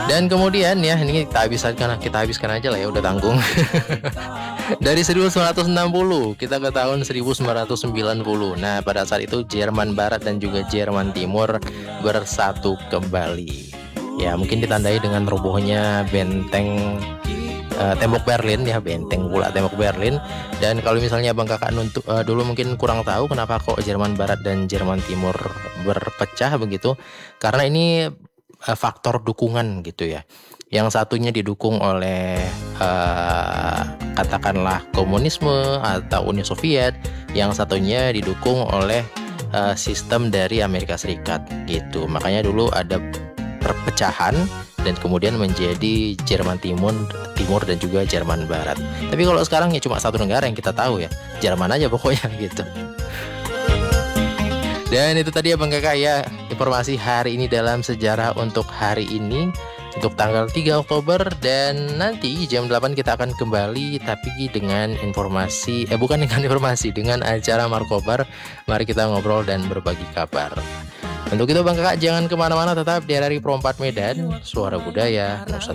Dan kemudian ya, ini kita habiskan aja lah ya, udah tanggung. Dari 1960 kita ke tahun 1990. Nah, pada saat itu Jerman Barat dan juga Jerman Timur bersatu kembali. Ya, mungkin ditandai dengan robohnya benteng tembok Berlin ya, benteng pula tembok Berlin. Dan kalau misalnya Bang Kakak dulu mungkin kurang tahu kenapa kok Jerman Barat dan Jerman Timur berpecah begitu, karena ini faktor dukungan gitu ya. Yang satunya didukung oleh katakanlah komunisme atau Uni Soviet, yang satunya didukung oleh sistem dari Amerika Serikat gitu. Makanya dulu ada perpecahan dan kemudian menjadi Jerman Timur dan juga Jerman Barat. Tapi kalau sekarang ya cuma satu negara yang kita tahu ya, Jerman aja pokoknya gitu. Dan itu tadi ya Bang Kakak ya, informasi hari ini dalam sejarah untuk hari ini, untuk tanggal 3 Oktober. Dan nanti jam 8 kita akan kembali, tapi dengan informasi, bukan dengan informasi, dengan acara Markobar. Mari kita ngobrol dan berbagi kabar. Untuk itu Bang Kakak jangan kemana-mana, tetap di RRI Pro 4 Medan, Suara Budaya Nusantara.